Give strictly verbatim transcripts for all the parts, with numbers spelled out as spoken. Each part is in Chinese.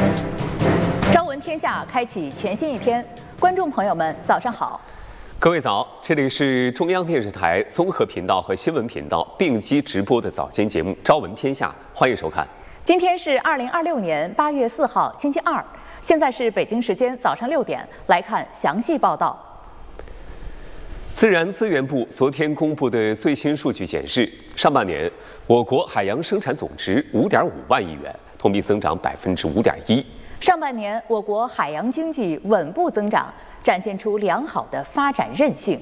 朝闻天下开启全新一天，观众朋友们早上好。 各位早，这里是中央电视台综合频道和新闻频道并机直播的早间节目《朝闻天下》，欢迎收看。 今天是二零二六年八月四号，星期二，现在是北京时间早上六点，来看详细报道。 自然资源部昨天公布的最新数据显示，上半年我国海洋生产总值五点五万亿元，同比增长百分之五点一。 上半年我国海洋经济稳步增长，展现出良好的发展韧性。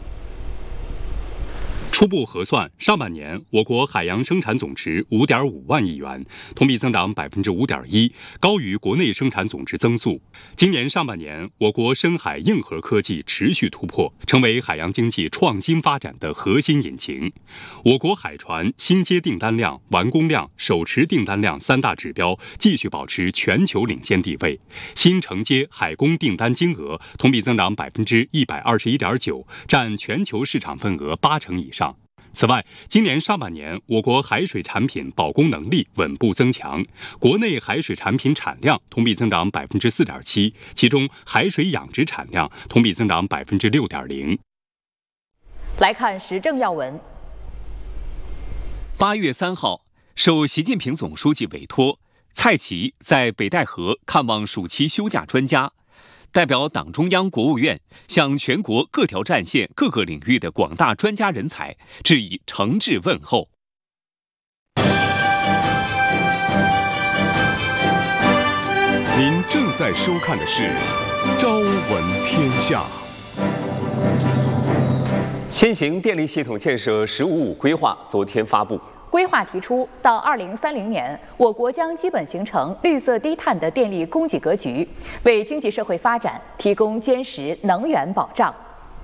初步核算，上半年我国海洋生产总值五点五万亿元，同比增长百分之五点一，高于国内生产总值增速。今年上半年，我国深海硬核科技持续突破，成为海洋经济创新发展的核心引擎。我国海船新接订单量、完工量、手持订单量三大指标继续保持全球领先地位，新承接海工订单金额同比增长百分之一百二十一点九，占全球市场份额八成以上。此外，今年上半年，我国海水产品保供能力稳步增强，国内海水产品产量同比增长百分之四点七，其中海水养殖产量同比增长百分之六点零。 来看时政要闻。 八月三号，受习近平总书记委托，蔡奇在北戴河看望暑期休假专家。代表党中央、国务院向全国各条战线、各个领域的广大专家人才致以诚挚问候。 您正在收看的是《朝闻天下》。 新型电力系统建设“十五五”规划昨天发布。 规划提出，到二零三零年，我国将基本形成绿色低碳的电力供给格局，为经济社会发展提供坚实能源保障。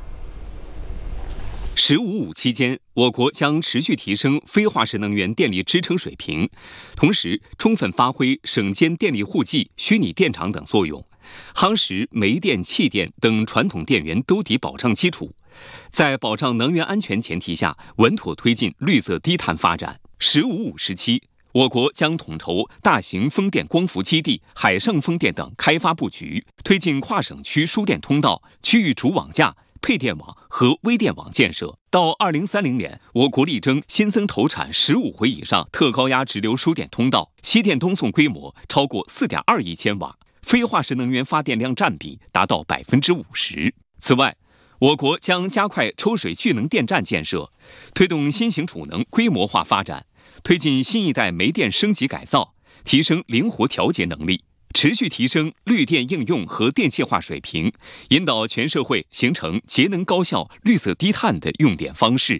“十五五”期间，我国将持续提升非化石能源电力支撑水平，同时充分发挥省间电力户籍、虚拟电厂等作用，夯实煤电、气电等传统电源兜底保障基础。在保障能源安全前提下，稳妥推进绿色低碳发展。“十五五”时期，我国将统筹大型风电光伏基地、海上风电等开发布局，推进跨省区输电通道、区域主网架、配电网和微电网建设。到二零三零年，我国力争新增投产十五回以上特高压直流输电通道，西电东送规模超过四点二亿千瓦，非化石能源发电量占比达到百分之五十。此外，我国将加快抽水蓄能电站建设，推动新型储能规模化发展，推进新一代煤电升级改造，提升灵活调节能力，持续提升绿电应用和电气化水平，引导全社会形成节能高效、绿色低碳的用电方式。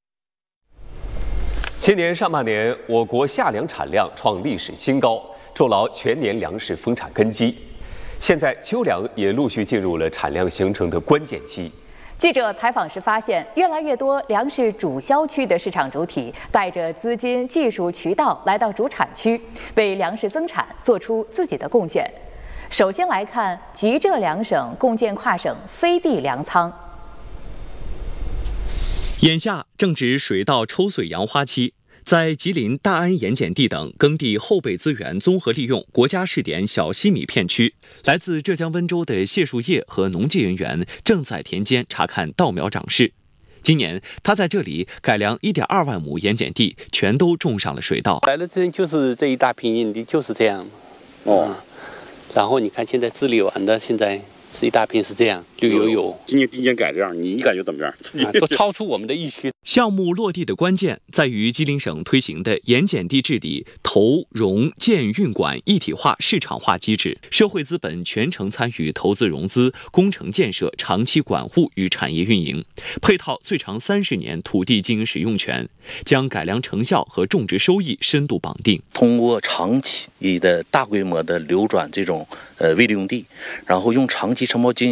今年上半年，我国夏粮产量创历史新高，筑牢全年粮食丰产根基。现在秋粮也陆续进入了产量形成的关键期。 记者采访时发现，越来越多粮食主销区的市场主体带着资金、技术、渠道来到主产区，为粮食增产做出自己的贡献。首先来看吉浙两省共建跨省飞地粮仓。 眼下正值水稻抽穗扬花期，在吉林大安盐碱地等耕地后备资源综合利用国家试点小西米片区，来自浙江温州的谢树叶和农技人员正在田间查看稻苗长势。今年，他在这里改良一点二万亩盐碱地，全都种上了水稻。 来了之前就是这一大片营地就是这样，哦、嗯，然后你看现在治理完的，现在是一大片是这样绿油油。 今年第一年改这样，你感觉怎么样？ 啊、都超出我们的预期。 项目落地的关键在于吉林省推行的盐碱地治理投融建运管一体化市场化机制，社会资本全程参与投资融资、工程建设、长期管护与产业运营，配套最长三十年土地经营使用权，将改良成效和种植收益深度绑定。 通过长期的大规模的流转这种呃未利用地，然后用长期承包经营